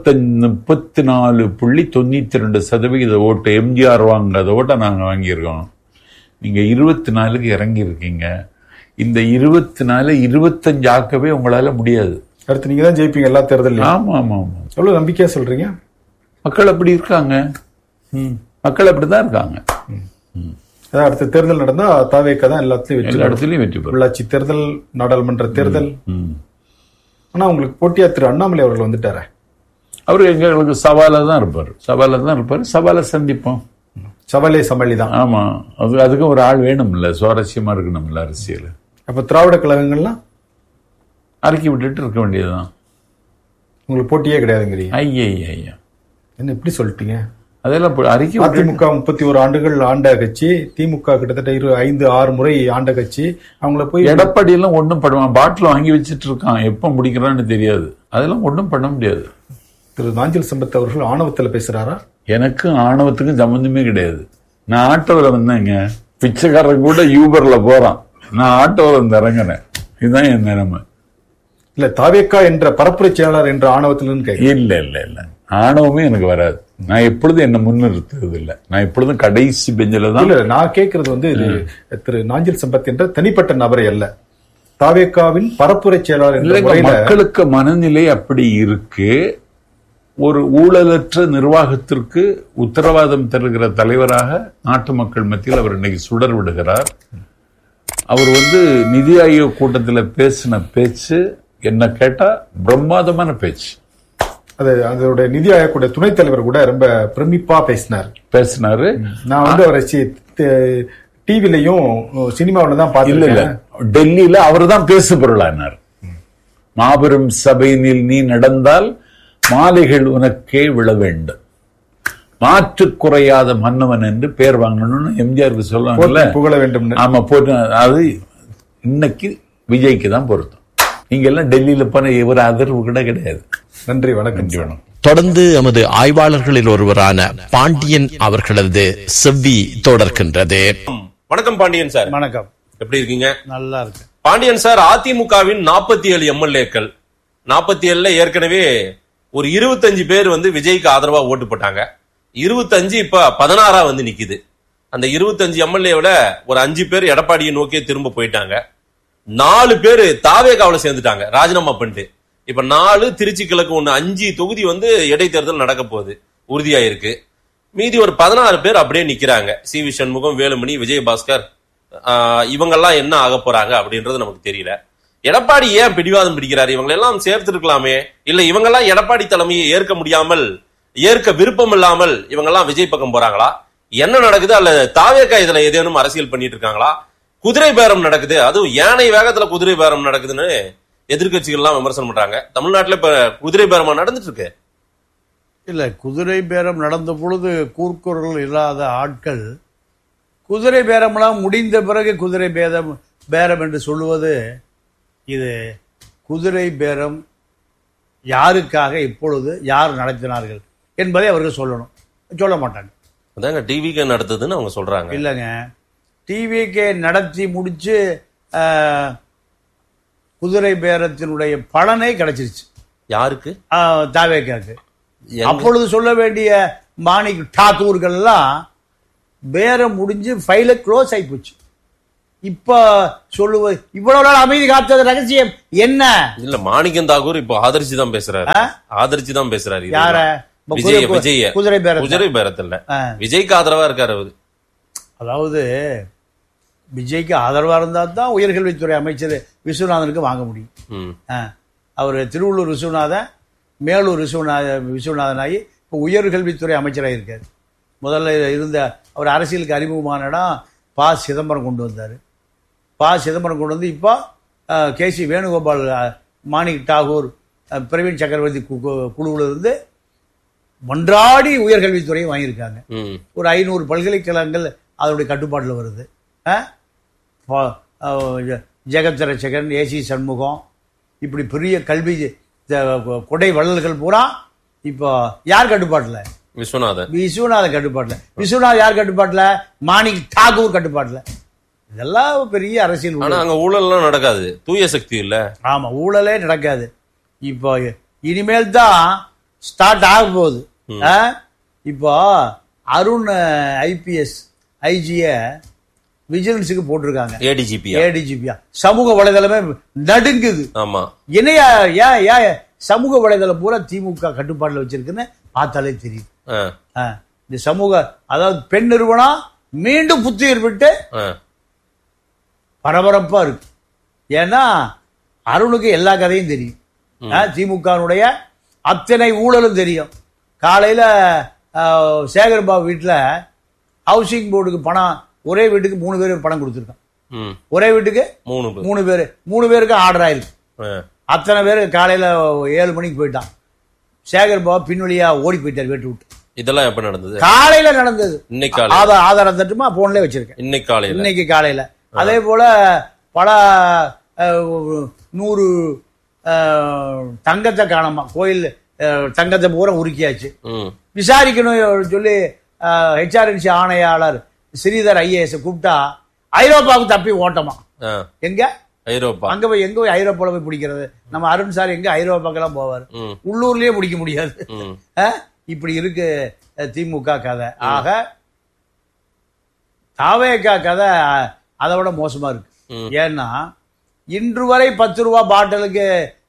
34.92% ஓட்டு எம்ஜிஆர் வாங்காத ஓட்டை நாங்க வாங்கியிருக்கோம். நீங்க 24க்கு இறங்கி இருக்கீங்க. இந்த 24 25 ஆக்கவே உங்களால முடியாது. அடுத்து நீங்க தான் ஜெயிப்பீங்க எல்லா தேர்தலையும். ஆமா ஆமா ஆமா. எவ்வளவு நம்பிக்கையா சொல்றீங்க? மக்கள் அப்படி இருக்காங்க. மக்கள் அப்படிதான் இருக்காங்க. அடுத்த தேர்தல் நடந்தா தாவேக்கா தான் எல்லா இடத்துலயும் வெற்றி பெறும். உள்ளாட்சி தேர்தல், நாடாளுமன்ற தேர்தல். ஆனா உங்களுக்கு போட்டியா திரு அண்ணாமலை அவர்கள் வந்துட்டாரு. அவரு எங்களுக்கு சவாலா தான் இருப்பாரு. சவாலை சந்திப்போம். சவாலே சமாளி தான். ஆமா, அதுக்கும் ஒரு ஆள் வேணும்ல, சுவாரஸ்யமா இருக்கணும்ல அரசியல். அப்ப திராவிட கழகங்கள்லாம் அறிக்கை விட்டுட்டு இருக்க வேண்டியதுதான். உங்களுக்கு போட்டியே கிடையாதுங்கிறீங்க. ஐயா என்ன இப்படி சொல்லிட்டீங்க? அதெல்லாம் அறிக்கை. அதிமுக 31 ஆண்டுகள் ஆண்ட கட்சி, திமுக கிட்டத்தட்ட 5-6 முறை ஆண்ட கட்சி. அவங்கள போய் எடப்பாடி எல்லாம் ஒன்றும் பண்ணுவான், பாட்டில் வாங்கி வச்சுட்டு இருக்கான், எப்ப முடிக்கிறான்னு தெரியாது. அதெல்லாம் ஒன்றும் பண்ண முடியாது. திரு நாஞ்சில் சம்பத் அவர்கள் ஆணவத்துல பேசுறாரா? எனக்கு ஆணவத்துக்கும் சம்பந்தமே கிடையாது. நான் ஆட்டோவில் வந்தேங்க, பிச்சைக்காரன் கூட யூபர்ல போறான், நான் ஆட்டோவில் வந்து இறங்கினேன். இதுதான் என் நிலைமை. இல்ல தாவேக்கா என்ற பரப்புரை செயலாளர் என்ற ஆணவத்திலிருந்து இல்ல ஆணவமே எனக்கு வராது. நான் எப்பொழுதும் என்ன முன்னிறுத்துறது இல்லை. நான் எப்பொழுதும் கடைசி பெஞ்சில தான். இல்ல நான் கேட்கறது வந்து திரு நாஞ்சில் சம்பத் என்ற தனிப்பட்ட நபரை அல்ல, தாவேக்காவின் பரப்புரை செயலாளர் என்ற முறையில. மக்களுக்கு மனநிலை அப்படி இருக்கு. ஒரு ஊழலற்ற நிர்வாகத்திற்கு உத்தரவாதம் தருகிற தலைவராக நாட்டு மக்கள் மத்தியில் அவர் இன்னைக்கு சுடர் விடுகிறார். அவர் நிதி ஆயோக் கூட்டத்தில் பேசின பேச்சு என்ன கேட்டா பிரம்மாதமான பேச்சு. அதோட நிதி ஆயோக் துணைத் தலைவர் கூட ரொம்ப பிரமிப்பா பேசினாரு. நான் அவரை டிவிலையும் சினிமாவில தான் பார்த்து. டெல்லியில அவர் தான் பேசு பொருளானார். மாபெரும் சபையினில் நீ நடந்தால் மாலைகள் உனக்கே விழ வேண்டும், மாற்று குறையாத மன்னவன் என்று பேர் வாங்கணும்னு எம்ஜிஆருக்கு சொல்லுவாங்கல்ல, புகழ வேண்டும். ஆமா, போட்டு. அது இன்னைக்கு விஜய்க்கு தான் பொருத்தம். நீங்க எல்லாம் டெல்லியில போன இவர் ஆதரவு கூட கிடையாது. நன்றி, வணக்கம். தொடர்ந்து எமது ஆய்வாளர்களில் ஒருவரான பாண்டியன் அவர்களது செவ்வி தொடர்கின்றது. வணக்கம் பாண்டியன் சார். வணக்கம். எப்படி இருக்கீங்க? நல்லா இருக்கு. பாண்டியன் சார், அதிமுகவின் 47 எம்எல்ஏக்கள், 47ல ஏற்கனவே ஒரு 25 பேர் விஜய்க்கு ஆதரவா ஓட்டு போட்டாங்க. 25 இப்ப 16 நிக்குது. அந்த 25 எம்எல்ஏவில ஒரு 5 பேர் எடப்பாடியை நோக்கியே திரும்ப போயிட்டாங்க. 4 பேர் தாவேகாவுல சேர்ந்துட்டாங்க, ராஜினாமா பண்ணிட்டு. இப்ப 4 திருச்சி கிழக்கு 1, 5 தொகுதி இடைத்தேர்தல் நடக்க போகுது, உறுதியாயிருக்கு. மீதி ஒரு 16 பேர் அப்படியே நிக்கிறாங்க. சி.வி. சண்முகம், வேலுமணி, விஜயபாஸ்கர், இவங்கெல்லாம் என்ன ஆக போறாங்க அப்படின்றது நமக்கு தெரியல. எடப்பாடி ஏன் பிடிவாதம் பிடிக்கிறாரு? இவங்களை எல்லாம் சேர்த்திருக்கலாமே. இல்ல இவங்கெல்லாம் எடப்பாடி தலைமையை ஏற்க விருப்பம் இல்லாமல் இவங்கெல்லாம் விஜய் பக்கம் போறாங்களா? என்ன நடக்குது? அல்ல தாவேக்கா இதுல ஏதேனும் அரசியல் பண்ணிட்டு இருக்காங்களா? குதிரை பேரம் நடக்குது, அதுவும் யானை வேகத்துல குதிரை பேரம் நடக்குதுன்னு எதிர்கட்சிகள் எல்லாம் விமர்சனம் பண்றாங்க. தமிழ்நாட்டுல இப்ப குதிரை பேரமா நடந்துட்டு இருக்கு. இல்ல, குதிரை பேரம் நடந்த பொழுது கூர்க்குரல் இல்லாத ஆட்கள் குதிரை பேரம்லாம் முடிந்த பிறகு குதிரை பேரம் என்று சொல்லுவது, இது குதிரை பேரம் யாருக்காக இப்பொழுது யார் நடத்தினார்கள் என்பதை அவர்கள் சொல்லணும். சொல்ல மாட்டாங்க. அதாங்க டிவிகே நடத்துதுன்னு அவங்க சொல்றாங்க. இல்லைங்க, டிவிகே நடத்தி முடிச்சு குதிரை பேரத்தினுடைய பலனை கிடைச்சிருச்சு. யாருக்கு? தாவேக்காக்கு. அப்பொழுது சொல்ல வேண்டிய மாணிக் டாக்கூர்கள் எல்லாம் பேரம் முடிஞ்சு ஃபைல க்ளோஸ் ஆகி போச்சு. இப்ப சொல்லுவது இவ்வளவு நாள் அமைதி காத்தது ரகசியம் என்ன? இல்ல, மாணிக்கம் தாக்கூர் இப்ப ஆதரிச்சு தான் பேசுறாரு. யார? விஜய குதிரை பேரத்துல விஜய்க்கு ஆதரவா இருக்காரு அவரு. அதாவது விஜய்க்கு ஆதரவா இருந்தா தான் உயர்கல்வித்துறை அமைச்சர் விஸ்வநாதனுக்கு வாங்க முடியும். அவர் திருவள்ளூர் விஸ்வநாதன், மேலூர் விஸ்வநாதன் ஆகி இப்ப உயர்கல்வித்துறை அமைச்சராக இருக்காரு. முதல்ல இருந்த அவர் அரசியலுக்கு அறிமுகமான இடம் ப. சிதம்பரம் கொண்டு வந்தாரு. சிதம்பரம் கொண்டு வந்து இப்போ கே.சி. வேணுகோபால், மாணிக் டாகூர், பிரவீன் சக்கரவர்த்தி குழுவில் இருந்து மன்றாடி உயர்கல்வித்துறையை வாங்கியிருக்காங்க. ஒரு 500 பல்கலைக்கழகங்கள் அதனுடைய கட்டுப்பாட்டில் வருது. ஜெகத் ரட்சகன், ஏ.சி. சண்முகம், இப்படி பெரிய கல்வி கொடை வள்ளல்கள் பூரா இப்போ யார் கட்டுப்பாட்டில்? விஸ்வநாதன் கட்டுப்பாட்டில். விஸ்வநாதன் யார் கட்டுப்பாட்டில்? மாணிக் டாகூர் கட்டுப்பாட்டில். இதெல்லாம் பெரிய அரசியல். அங்க ஊழல் நடக்காது, தூய சக்தி இல்ல. ஆமா, ஊழலே நடக்காது. இப்போ இனிமேல் தான் ஸ்டார்ட் ஆக போகுது. இப்போ அருண் ஐபிஎஸ் ஐஜிய விஜிலன்ஸுக்கு போட்டிருக்காங்க, ஏடிஜிபியா. சமூக வலைதளமே நடுங்குது. ஆமா, என்னையா ஏன் சமூக வலைதளம் பூரா திமுக கட்டுப்பாட்டில் வச்சிருக்குன்னு பார்த்தாலே தெரியுது. இந்த சமூக அதாவது பெண் நிறுவனம் மீண்டும் புத்துயிர் விட்டு பரபரப்பா இருக்கு. ஏன்னா அருணுக்கு எல்லா கதையும் தெரியும், திமுகனுடைய அத்தனை ஊழலும் தெரியும். காலையில சேகர்பாபு வீட்டுல ஹவுசிங் போர்டுக்கு பணம், ஒரே வீட்டுக்கு 3 பேருக்கு பணம் கொடுத்துருக்கான். ஒரே வீட்டுக்கு 3 பேருக்கு ஆர்டர் ஆயிருக்கு. அத்தனை பேருக்கு காலையில 7 மணிக்கு போயிட்டான். சேகர்பாபு பின்வழியா ஓடி போயிட்டார் வீட்டு விட்டு. இதெல்லாம் எப்ப நடந்தது? காலையில நடந்தது. இன்னைக்கு ஆதாரம் தட்டுமா போன்ல வச்சிருக்கேன். இன்னைக்கு காலையில அதே போல பல 100 தங்கத்தை காணாம, கோயில் தங்கத்தை பூரா உருக்கியாச்சு. விசாரிக்கணும் சொல்லி HRNC ஆணையாளர் ஸ்ரீதர் IAS கூப்பிட்டா ஐரோப்பாவுக்கு தப்பி ஓட்டமா. எங்க ஐரோப்பா? அங்க போய் எங்க போய் ஐரோப்பால போய் பிடிக்கிறது? நம்ம அருண் சார் எங்க ஐரோப்பாக்கெல்லாம் போவார், உள்ளூர்லயே பிடிக்க முடியாது. இப்படி இருக்கு திமுக கதை. ஆக தாவேகா கதை அதை விட மோசமா இருக்கு. ஏன்னா இன்று வரை 10 ரூபா பாட்டிலுக்கு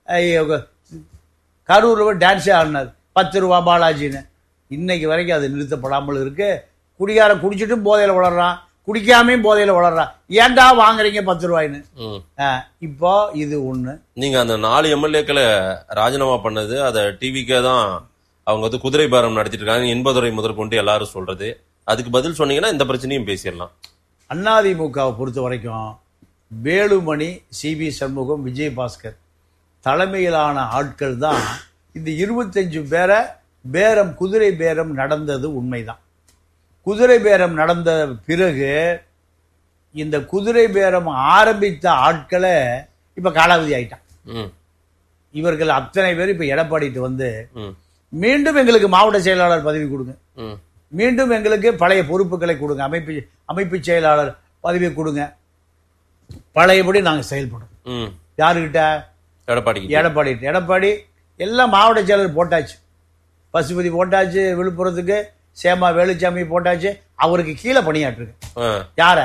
கரூர் டான்ஸே ஆடினார், 10 ரூபா பாலாஜின்னு. இன்னைக்கு வரைக்கும் அது நிறுத்தப்படாமல் இருக்கு. குடிகார குடிச்சிட்டும் போதையில வளர்றான், குடிக்காமையும் போதையில வளர்றான். ஏன்டா வாங்குறீங்க 10 ரூபாய்ன்னு? இப்போ இது ஒண்ணு. நீங்க அந்த 4 எம்எல்ஏக்களை ராஜினாமா பண்ணது அதை டிவிக்கே தான் அவங்க வந்து குதிரை பேரம் நடத்திட்டு இருக்காங்க என்பதுரை முதற்கொண்டு எல்லாரும் சொல்றது. அதுக்கு பதில் சொன்னீங்கன்னா இந்த பிரச்சனையும் பேசிடலாம். அதிமுகவை பொறுத்த வரைக்கும் வேலுமணி, CB சண்முகம், விஜயபாஸ்கர் தலைமையிலான ஆட்கள் தான் இந்த 25 பேரை பேரம், குதிரை பேரம் நடந்தது உண்மைதான். குதிரை பேரம் நடந்த பிறகு இந்த குதிரை பேரம் ஆரம்பித்த ஆட்களை இப்ப காலாவதி ஆயிட்டான். இவர்கள் அத்தனை பேர் இப்ப எடப்பாடிட்டு வந்து மீண்டும் எங்களுக்கு மாவட்ட செயலாளர் பதவி கொடுங்க, மீண்டும் எங்களுக்கு பழைய பொறுப்புகளை கொடுங்க, அமைப்பு செயலாளர் பதவி கொடுங்க, பழையபடி நாங்க செயல்படும். யாருகிட்ட? எடப்பாடி எல்லாம் மாவட்ட செயலர் போட்டாச்சு. பசுபதி போட்டாச்சு, விழுப்புரத்துக்கு சேமா வேலுச்சாமி போட்டாச்சு. அவருக்கு கீழே பணியாற்றுங்க. யார?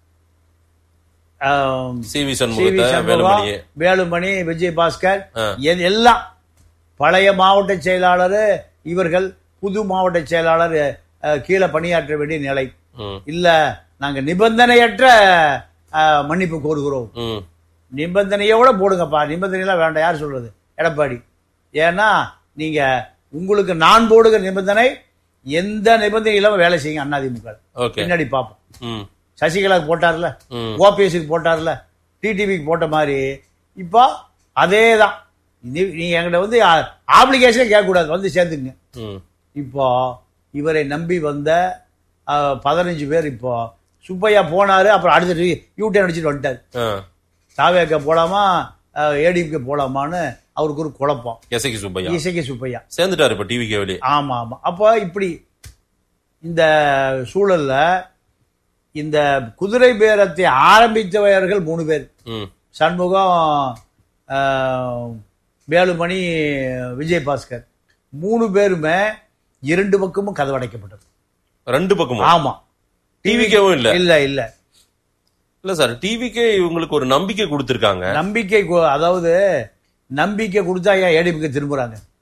CV சண்முகம், வேலுமணி, விஜயபாஸ்கர் எல்லாம் பழைய மாவட்ட செயலாளர். இவர்கள் புது மாவட்ட செயலாளர் கீழே பணியாற்ற வேண்டிய நிலை. இல்ல நாங்க நிபந்தனையற்ற மன்னிப்பு கோருகிறோம். நிபந்தனையோட போடுங்கப்பா, நிபந்தனையெல்லாம் வேண்டாம். யார் சொல்றது? எடப்பாடி. ஏன்னா நீங்க உங்களுக்கு நான் போடுகிற நிபந்தனை எந்த நிபந்தனை இல்லாம வேலை செய்யுங்க. அதிமுக பின்னாடி பார்ப்போம். சசிகலாவுக்கு போட்டார்ல, OPSக்கு போட்டார்ல, டிடிவிக்கு போட்ட மாதிரி இப்போ அதேதான். நீங்க என்கிட்ட வந்து ஆப்ளிகேஷன் கேட்க கூடாது, வந்து சேர்ந்துங்க. இப்போ இவரை நம்பி வந்த 15 பேர் இப்போ சுப்பையா போனாரு, அப்புறம் அடுத்த யூடியூப் அடிச்சுட்டு வந்துட்டாரு. தாவேக்க போலாமா ஏடிஎம்கே போலாமான்னு அவருக்கு ஒரு குழப்பம். இசைக்கு சுப்பையா சேர்ந்துட்டாரு இப்ப டிவிக்கு வெளியே. ஆமா. அப்ப இப்படி இந்த சூழல்ல இந்த குதிரை பேரத்தை ஆரம்பித்தவர்கள் 3 பேர், சண்முகம், வேலுமணி, விஜயபாஸ்கர் 3 பேருமே 2 பக்கமும் கதவடைக்கப்பட்டது. 2 பக்கமும்? ஆமா. டிவிக்கேவும் இல்ல இல்ல சார். டிவிக்கே இவங்களுக்கு ஒரு நம்பிக்கை கொடுத்திருக்காங்க. நம்பிக்கை, அதாவது நம்பிக்கை கொடுத்தா ஏன் ஏடிஎம்கே திரும்புறாங்க?